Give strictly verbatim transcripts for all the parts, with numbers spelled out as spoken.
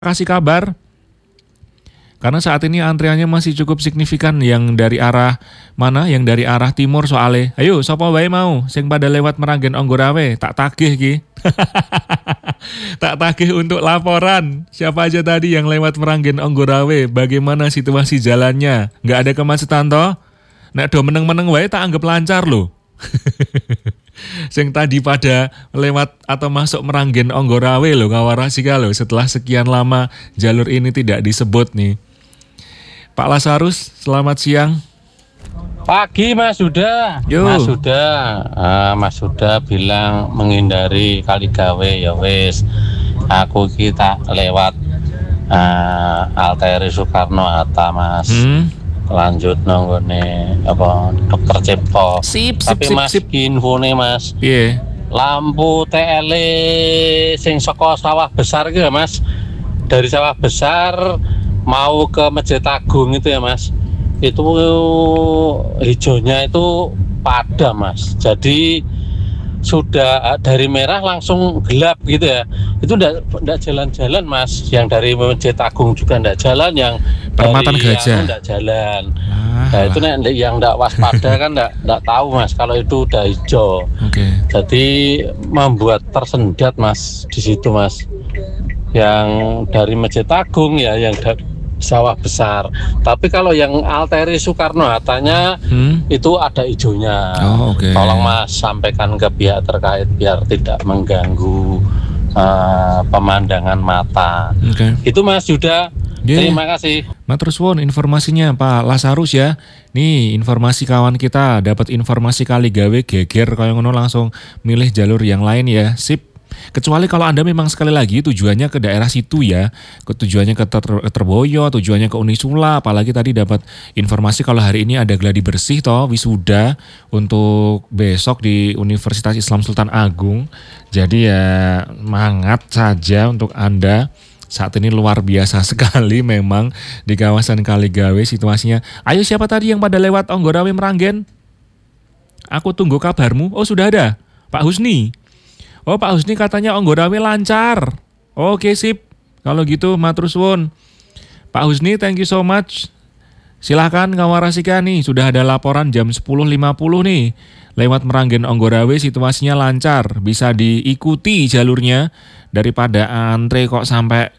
kasih kabar. Karena saat ini antriannya masih cukup signifikan yang dari arah mana? Yang dari arah timur soale. Ayo, sapa wae mau sing pada lewat Meranggen Anggorawe, tak tagih ki. Tak tagih untuk laporan. Siapa aja tadi yang lewat Meranggen Anggorawe, bagaimana situasi jalannya? Nggak ada kemacetan toh? Nek do meneng-meneng wae tak anggap lancar loh. Sing tadi pada lewat atau masuk Meranggen Anggorawe loh, Ngawarasika loh, setelah sekian lama jalur ini tidak disebut nih. Pak Lasarus, selamat siang. Pagi Mas Huda. Yo. Mas Huda, ah, Mas Huda bilang menghindari Kaligawe, ya wis. Aku kita lewat ah, Alteri Soekarno Hatta Mas. Hmm? Lanjut nonggone apa Dokter Cipto. Sip, sip, Tapi sip, Mas sip. infone Mas, Iya. lampu T L E sing saka sawah besar gitu ya Mas. Dari sawah besar mau ke Masjid Agung itu ya Mas. Itu hijaunya itu padam Mas. Jadi sudah dari merah langsung gelap gitu ya. Itu enggak enggak jalan-jalan Mas. Yang dari Masjid Agung juga enggak jalan, yang Perempatan dari Gajah. yang enggak jalan. Ah, Nah itu nek yang enggak waspada kan enggak enggak tahu Mas kalau itu udah hijau. Oke. Jadi membuat tersendat Mas di situ Mas. Yang dari Masjid Agung ya, yang dari sawah besar. Tapi kalau yang Alteri Soekarno Hattanya Hmm? itu ada hijaunya. Oh, oke. Tolong Mas sampaikan ke pihak terkait biar tidak mengganggu uh, pemandangan mata. Oke. Itu Mas Yuda. Yeah. Terima kasih. Matur suwun informasinya Pak Lasarus ya. Nih informasi kawan kita, dapat informasi Kaligawe geger kaya ngono langsung milih jalur yang lain ya. Sip. Kecuali kalau Anda memang sekali lagi tujuannya ke daerah situ ya, ke tujuannya ke Ter- Terboyo, tujuannya ke Unisula, apalagi tadi dapat informasi kalau hari ini ada gladi bersih toh, wisuda untuk besok di Universitas Islam Sultan Agung. Jadi ya semangat saja untuk Anda. Saat ini luar biasa sekali memang di kawasan Kaligawe situasinya. Ayo siapa tadi yang pada lewat Anggorawe Meranggen? Aku tunggu kabarmu. Oh sudah ada, Pak Husni. Oh Pak Husni katanya Anggorawe lancar. Oke sip. Kalau gitu matur suwun. Pak Husni thank you so much. Silahkan Ngawarasika nih, sudah ada laporan jam sepuluh lima puluh nih. Lewat Meranggen Anggorawe situasinya lancar. Bisa diikuti jalurnya daripada antre kok sampai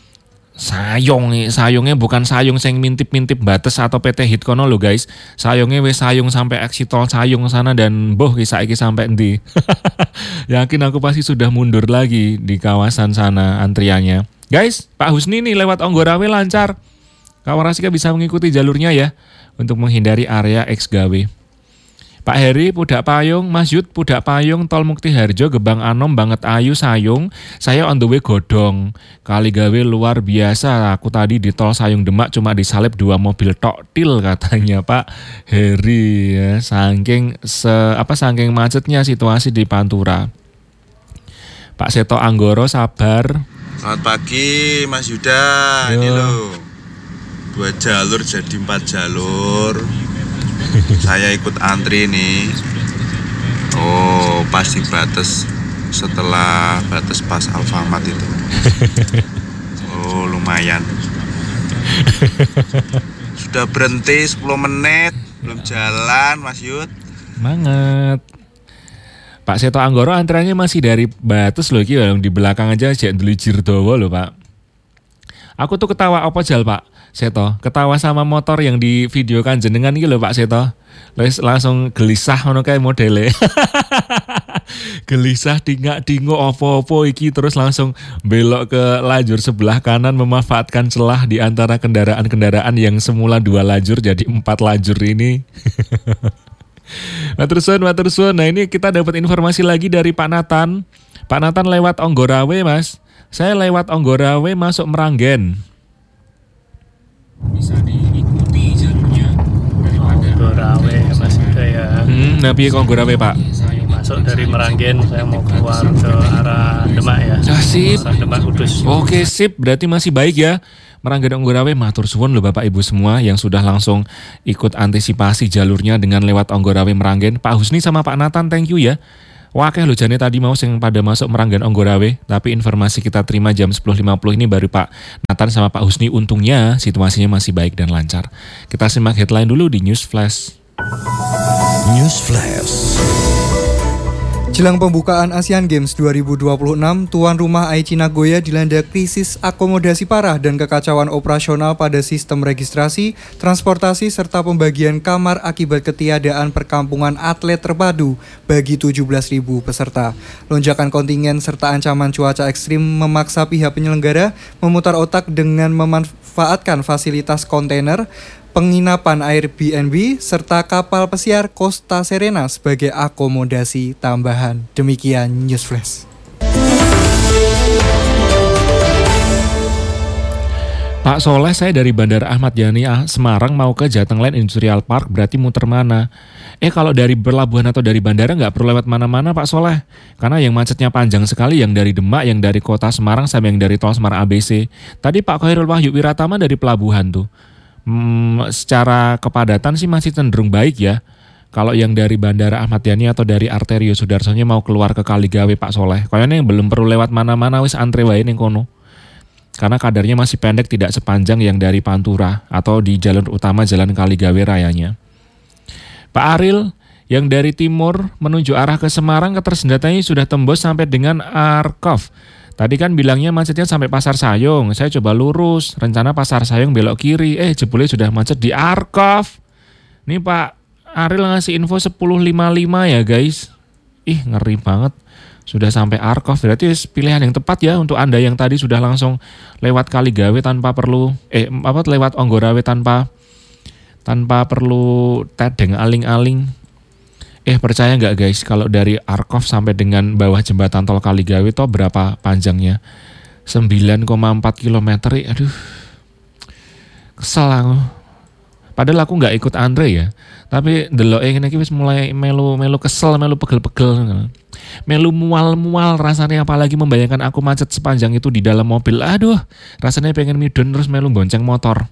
sayong nih. Sayongnya bukan sayong sing mintip-mintip bates atau P T Hit kono lo guys. Sayongnya wes sayong sampai exit tol sayong sana dan boh kisah iki sampai endi. Yakin aku pasti sudah mundur lagi di kawasan sana antriannya. Guys, Pak Husni nih lewat Anggorawe lancar. Kawarasika bisa mengikuti jalurnya ya untuk menghindari area X gawe. Pak Heri, Pudak Payung, Mas Yud, Pudak Payung, Tol Mukti Harjo, Gebang Anom, banget ayu Sayung. Saya on the way godong. Kaligawe luar biasa. Aku tadi di tol Sayung Demak cuma disalip dua mobil tok til katanya Pak Heri ya. Saking se apa saking macetnya situasi di Pantura. Pak Seto Anggoro sabar. Selamat pagi Mas Yuda. Yo. Ini loh, dua jalur jadi empat jalur. Saya ikut antri nih. Oh, pas di batas, setelah batas pas Alfamart itu. Oh, lumayan. Sudah berhenti sepuluh menit, belum jalan Mas Yud. Banget. Pak Seto Anggoro antriannya masih dari batas loh, ki di belakang aja jek ndelijir dawa loh Pak. Aku tuh ketawa apa jal Pak Seto, ketawa sama motor yang di video kan jenengan iki lho Pak Seto. Les langsung gelisah ngono kae modele. Gelisah dingak-dingo opo-opo iki terus langsung belok ke lajur sebelah kanan memanfaatkan celah di antara kendaraan-kendaraan yang semula dua lajur jadi empat lajur ini. Matur suwun, matur suwun. Nah ini kita dapat informasi lagi dari Pak Nathan. Pak Nathan lewat Anggorawe Mas. Saya lewat Anggorawe masuk Meranggen. Bisa diikuti jalurnya daripada Anggorawe Mas Yuda ya. Hmm, nah piye kok Anggorawe Pak? Masuk dari Meranggen, saya mau keluar ke arah Demak ya. Ah, sip. Arah Demak Kudus. Oke sip, berarti masih baik ya. Meranggen Anggorawe, matur suwun loh Bapak Ibu semua yang sudah langsung ikut antisipasi jalurnya dengan lewat Anggorawe Meranggen. Pak Husni sama Pak Nathan thank you ya. Wakeh lo jane tadi mau sing pada masuk Meranggan Onggurawe, tapi informasi kita terima jam sepuluh lima puluh ini baru Pak Nathan sama Pak Husni. Untungnya situasinya masih baik dan lancar. Kita simak headline dulu di News Flash. News Flash. Jelang pembukaan Asian Games dua ribu dua puluh enam, tuan rumah Aichi Nagoya dilanda krisis akomodasi parah dan kekacauan operasional pada sistem registrasi, transportasi, serta pembagian kamar akibat ketiadaan perkampungan atlet terpadu bagi tujuh belas ribu peserta. Lonjakan kontingen serta ancaman cuaca ekstrim memaksa pihak penyelenggara memutar otak dengan memanfaatkan fasilitas kontainer, penginapan Airbnb, serta kapal pesiar Costa Serena sebagai akomodasi tambahan. Demikian News Flash. Pak Soleh, saya dari Bandara Ahmad Yani Semarang mau ke Jateng Land Industrial Park, berarti muter mana? Eh kalau dari pelabuhan atau dari bandara nggak perlu lewat mana-mana Pak Soleh. Karena yang macetnya panjang sekali, yang dari Demak, yang dari kota Semarang, sama yang dari tol Semarang A B C. Tadi Pak Khairul Wahyu Wiratama dari pelabuhan tuh. Hmm, secara kepadatan sih masih cenderung baik ya. Kalau yang dari Bandara Ahmad Yani atau dari Arterio Sudarsono mau keluar ke Kaligawe Pak Soleh, kayaknya yang belum perlu lewat mana-mana wis antre wae ning kono. Karena kadarnya masih pendek, tidak sepanjang yang dari Pantura atau di jalur utama Jalan Kaligawe rayanya. Pak Aril, yang dari timur menuju arah ke Semarang ketersendatanya sudah tembus sampai dengan Arkov. Tadi kan bilangnya macetnya sampai Pasar Sayung. Saya coba lurus, rencana Pasar Sayung belok kiri. Eh jebule sudah macet di Arkov. Nih Pak Aril ngasih info sepuluh lima puluh lima ya guys. Ih ngeri banget. Sudah sampai Arkov. Berarti pilihan yang tepat ya untuk Anda yang tadi sudah langsung lewat Kaligawe tanpa perlu eh apa lewat Onggurawe tanpa tanpa perlu tedeng aling-aling. Eh percaya nggak guys, kalau dari Arkov sampai dengan bawah jembatan tol Kaligawe toh berapa panjangnya? sembilan koma empat kilometer. Aduh, kesel aku. Padahal aku nggak ikut Andre ya, tapi delok yang ini wis mulai melu melu kesel, melu pegel-pegel, melu mual-mual rasanya. Apalagi membayangkan aku macet sepanjang itu di dalam mobil. Aduh, rasanya pengen midun terus melu bonceng motor.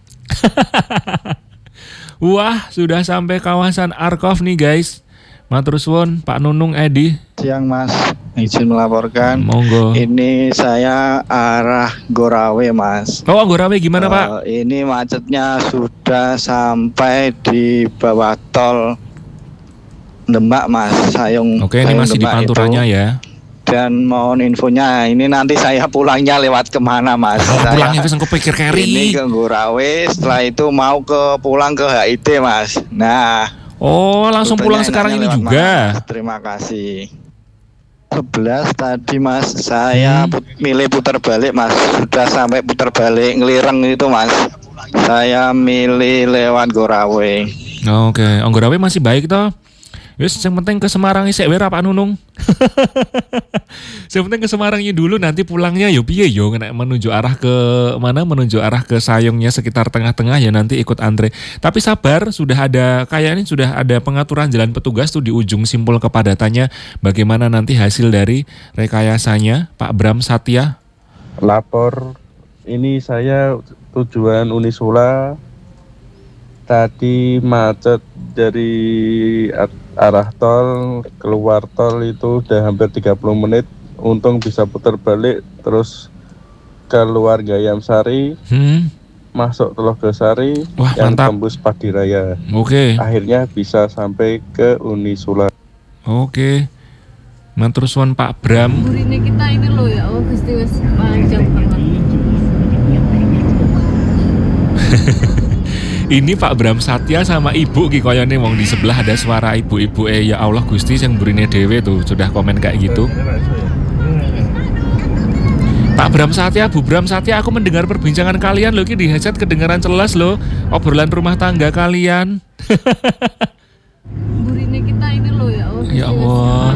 Wah, sudah sampai kawasan Arkov nih guys. Matur suwun Pak Nunung Edi. Siang Mas, izin melaporkan. Monggo. Ini saya arah Gorawe Mas. Oh Gorawe gimana uh, Pak? Ini macetnya sudah sampai di bawah tol Demak Mas. Sayung. Oke, ini masih Demak di panturanya itu. Ya. Dan mohon infonya, ini nanti saya pulangnya lewat kemana Mas? Oh, saya pulangnya ke pikir keri. Ini ke Gorawe, setelah itu mau ke pulang ke H I T Mas. Nah, oh langsung pulang sekarang ini juga. Mas. Terima kasih. sebelas tadi Mas, saya hmm. put, milih putar balik Mas. Sudah sampai putar balik ngelireng itu Mas. Saya milih lewat Gorawe. Oh, oke, okay. Oh, Gorawe masih baik toh. Wis yang penting ke Semarang isek wae Pak Nunung. Yang penting ke Semarang ini dulu, nanti pulangnya yo piye yo kena menuju arah ke mana? Menuju arah ke Sayungnya sekitar tengah-tengah ya nanti ikut antre. Tapi sabar, sudah ada kayaknya sudah ada pengaturan jalan petugas tuh di ujung simpul kepadatannya. Bagaimana nanti hasil dari rekayasanya Pak Bram Satya? Lapor, ini saya tujuan Unisula. Tadi macet dari arah tol keluar tol itu udah hampir tiga puluh menit. Untung bisa putar balik terus keluar Gayam Sari, hmm. masuk Telogosari, yang tembus Padi Raya. Oke. Okay. Akhirnya bisa sampai ke Unisula. Oke. Okay. Matur suwun Pak Bram. Burine kita ini loh ya, oh Gusti wis panjang banget. Ini Pak Bram Satya sama Ibu ki koyone wong di sebelah ada suara ibu-ibu eh ya Allah Gusti yang burine dewe tuh sudah komen kayak gitu. Pak Bram Satya, Bu Bram Satya, aku mendengar perbincangan kalian loh ki di headset kedengaran jelas loh obrolan rumah tangga kalian. Burine kita ini loh ya Allah. Ya Allah.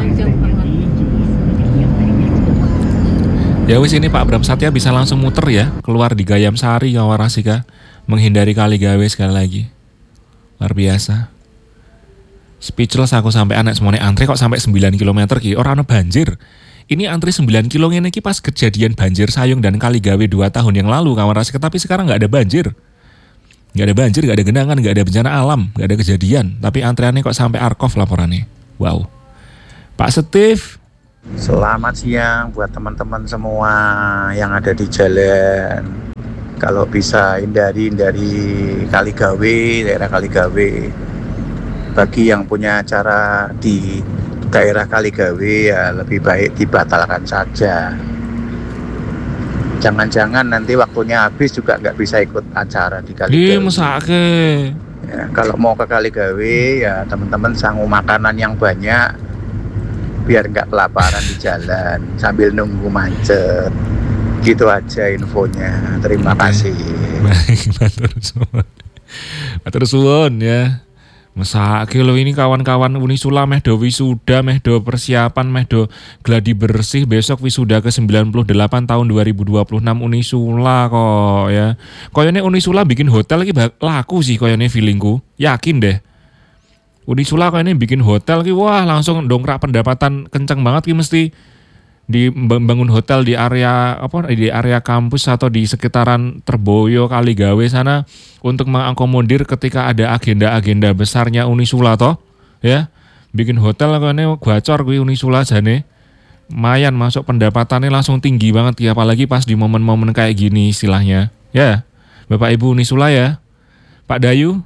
Ya wis ini Pak Bram Satya bisa langsung muter ya keluar di Gayam Sari Kawarasika. Menghindari Kaligawe sekali lagi. Luar biasa. Speechless aku sampai anak semuanya antre kok sampai sembilan kilometer ki. Orang ana banjir. Ini antri sembilan kilo ngene ki pas kejadian banjir Sayung dan Kaligawe dua tahun yang lalu kawan rasika, tapi sekarang nggak ada banjir. Nggak ada banjir, nggak ada genangan, nggak ada bencana alam, nggak ada kejadian. Tapi antreannya kok sampai Arkov laporannya. Wow. Pak Steve. Selamat siang buat teman-teman semua yang ada di jalan. Kalau bisa hindari hindari Kaligawe, daerah Kaligawe. Bagi yang punya acara di daerah Kaligawe ya lebih baik dibatalkan saja. Jangan-jangan nanti waktunya habis juga nggak bisa ikut acara di Kaligawe. Ih, mesake. Ya, kalau mau ke Kaligawe ya teman-teman sanggup makanan yang banyak biar nggak kelaparan di jalan sambil nunggu macet. Gitu aja infonya. Terima Oke. kasih. Baik, matur suwun. Matur suwun ya. Mesake lho ini kawan-kawan Unisula meh do wisuda, meh do persiapan, meh do gladi bersih besok wisuda ke sembilan puluh delapan tahun dua ribu dua puluh enam Unisula kok ya. Koyone Unisula bikin hotel lagi laku sih koyone feelingku. Yakin deh. Unisula koyone bikin hotel ki wah langsung dongkrak pendapatan kenceng banget ki mesti. Di bangun hotel di area apa di area kampus atau di sekitaran Terboyo Kaligawe sana untuk mengakomodir ketika ada agenda-agenda besarnya Unisula toh ya bikin hotel kene gacor kuwi Unisula jane mayan masuk pendapatannya langsung tinggi banget ya apalagi pas di momen-momen kayak gini istilahnya ya Bapak Ibu Unisula ya Pak Dayu.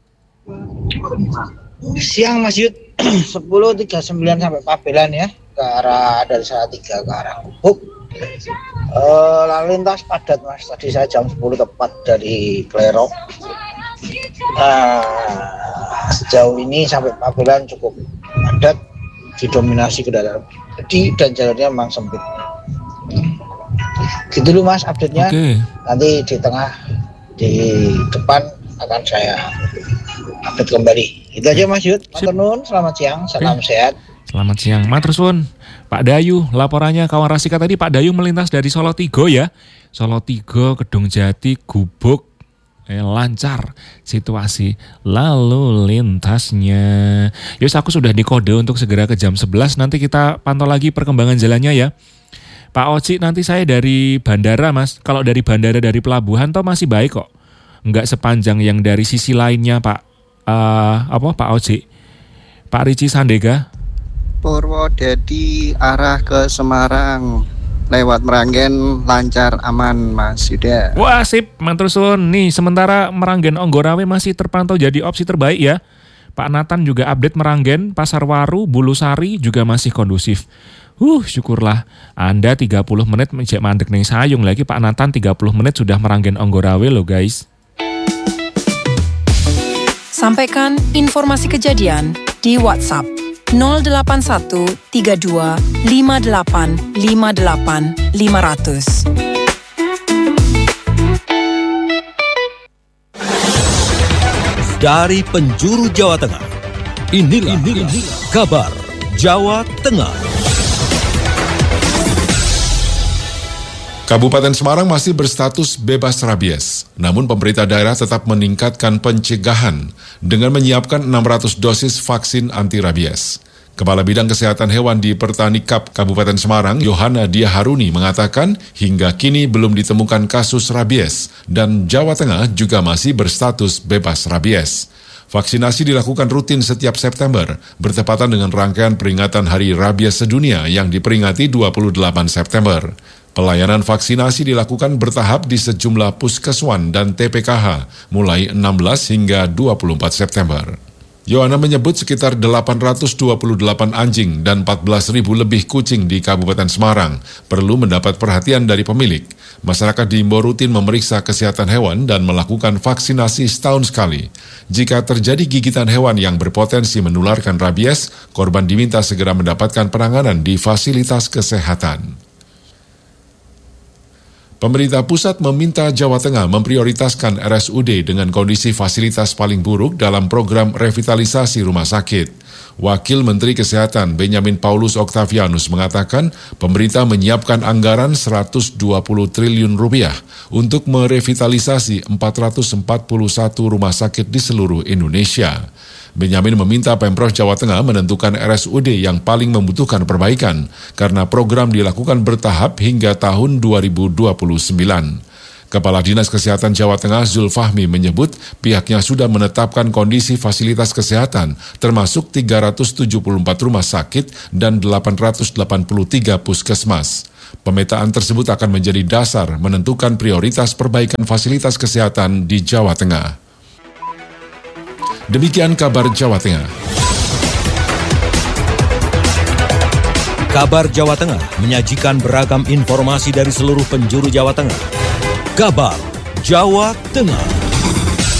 Siang Mas Yud sepuluh tiga puluh sembilan sampai Pabelan ya ke arah dari Salatiga ke arah Gubuk. Uh, lalu lintas padat Mas, tadi saya jam sepuluh tepat dari Klerok. Uh, sejauh ini sampai Pabelan cukup padat, didominasi kendaraan pribadi dan jalurnya memang sempit. Gitu dulu Mas update-nya. Okay. Nanti di tengah di depan akan saya update kembali. Itu aja Mas Yud. Matur nuwun, selamat siang, salam okay. sehat. Selamat siang, matur suwun. Pak Dayu, laporannya kawan Rasika tadi Pak Dayu melintas dari Solo Tigo ya. Solo Tigo, Kedung Jati, Gubuk. Eh, lancar situasi lalu lintasnya. Yus aku sudah dikode untuk segera ke jam sebelas. Nanti kita pantau lagi perkembangan jalannya ya. Pak Oci, nanti saya dari bandara Mas. Kalau dari bandara dari pelabuhan toh masih baik kok. Enggak sepanjang yang dari sisi lainnya Pak. Uh, apa Pak Oci? Pak Rici Sandega. Purwodadi arah ke Semarang lewat Meranggen lancar aman Mas Yuda. Wah sip, matur suwun. Nih sementara Meranggen Onggorawe masih terpantau jadi opsi terbaik ya. Pak Nathan juga update Meranggen, Pasarwaru, Bulusari juga masih kondusif. Uh, syukurlah. Anda tiga puluh menit menjek mandek ning sayung lagi Pak Nathan tiga puluh menit sudah Meranggen Onggorawe loh guys. Sampaikan informasi kejadian di WhatsApp nol delapan satu tiga dua lima delapan lima delapan lima nol nol. Dari penjuru Jawa Tengah, inilah, inilah kabar Jawa Tengah. Kabupaten Semarang masih berstatus bebas rabies, namun pemerintah daerah tetap meningkatkan pencegahan dengan menyiapkan enam ratus dosis vaksin anti rabies. Kepala Bidang Kesehatan Hewan di Pertanikap Kabupaten Semarang, Yohana Dia Haruni mengatakan hingga kini belum ditemukan kasus rabies dan Jawa Tengah juga masih berstatus bebas rabies. Vaksinasi dilakukan rutin setiap September, bertepatan dengan rangkaian peringatan Hari Rabies Sedunia yang diperingati dua puluh delapan September. Pelayanan vaksinasi dilakukan bertahap di sejumlah puskeswan dan T P K H mulai enam belas hingga dua puluh empat September. Yohana menyebut sekitar delapan ratus dua puluh delapan anjing dan empat belas ribu lebih kucing di Kabupaten Semarang perlu mendapat perhatian dari pemilik. Masyarakat diimbau rutin memeriksa kesehatan hewan dan melakukan vaksinasi setahun sekali. Jika terjadi gigitan hewan yang berpotensi menularkan rabies, korban diminta segera mendapatkan penanganan di fasilitas kesehatan. Pemerintah pusat meminta Jawa Tengah memprioritaskan R S U D dengan kondisi fasilitas paling buruk dalam program revitalisasi rumah sakit. Wakil Menteri Kesehatan Benyamin Paulus Octavianus mengatakan pemerintah menyiapkan anggaran seratus dua puluh triliun rupiah untuk merevitalisasi empat ratus empat puluh satu rumah sakit di seluruh Indonesia. Benyamin meminta Pemprov Jawa Tengah menentukan R S U D yang paling membutuhkan perbaikan karena program dilakukan bertahap hingga tahun dua ribu dua puluh sembilan. Kepala Dinas Kesehatan Jawa Tengah Zulfahmi menyebut pihaknya sudah menetapkan kondisi fasilitas kesehatan termasuk tiga ratus tujuh puluh empat rumah sakit dan delapan ratus delapan puluh tiga puskesmas. Pemetaan tersebut akan menjadi dasar menentukan prioritas perbaikan fasilitas kesehatan di Jawa Tengah. Demikian kabar Jawa Tengah. Kabar Jawa Tengah menyajikan beragam informasi dari seluruh penjuru Jawa Tengah. Kabar Jawa Tengah.